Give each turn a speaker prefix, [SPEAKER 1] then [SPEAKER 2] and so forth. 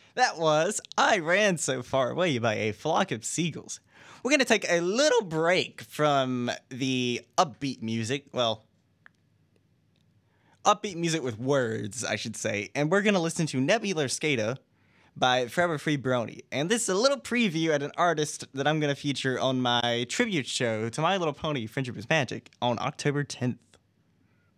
[SPEAKER 1] That was I Ran So Far Away by A Flock of Seagulls. We're going to take a little break from the upbeat music. Well, upbeat music with words, I should say. And we're going to listen to Nebular Skata by Forever Free Brony. And this is a little preview at an artist that I'm going to feature on my tribute show to My Little Pony Friendship is Magic on October 10th.